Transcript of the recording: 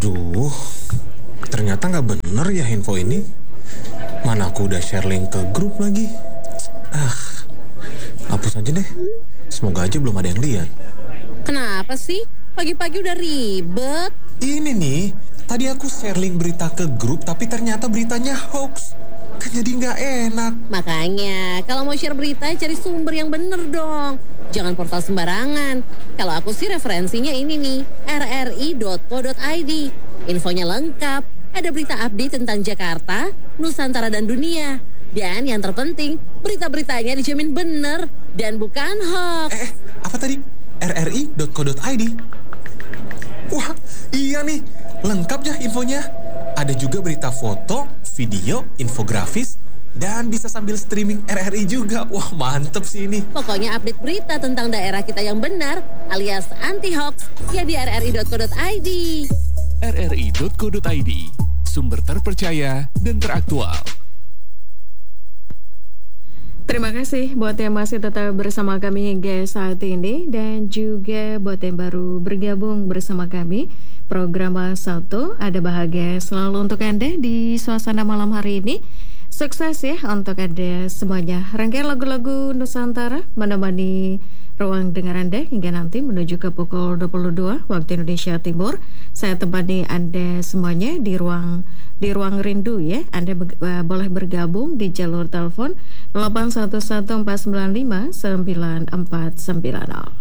Aduh, ternyata nggak bener ya info ini. Mana aku udah share link ke grup lagi. Hapus aja deh. Semoga aja belum ada yang lihat. Kenapa sih? Pagi-pagi udah ribet. Ini nih, tadi aku share link berita ke grup tapi ternyata beritanya hoax. Kan jadi nggak enak. Makanya, kalau mau share berita, cari sumber yang bener dong. Jangan portal sembarangan. Kalau aku sih referensinya ini nih, rri.co.id. Infonya lengkap, ada berita update tentang Jakarta, Nusantara dan dunia. Dan yang terpenting, berita-beritanya dijamin bener dan bukan hoax. Apa tadi? rri.co.id. Wah, iya nih, lengkap ya infonya. Ada juga berita foto, video, infografis, dan bisa sambil streaming RRI juga. Wah, mantep sih ini. Pokoknya update berita tentang daerah kita yang benar, alias anti-hoax, ya di rri.co.id. rri.co.id, sumber terpercaya dan teraktual. Terima kasih buat yang masih tetap bersama kami hingga saat ini dan juga buat yang baru bergabung bersama kami. Program Satu ada bahagia selalu untuk Anda di suasana malam hari ini. Sukses ya untuk Anda semuanya. Rangkaian lagu-lagu Nusantara menemani ruang dengar Anda hingga nanti menuju ke pukul 22 waktu Indonesia Timur. Saya temani Anda semuanya di ruang rindu ya. Anda boleh bergabung di jalur telepon 811 495 9490.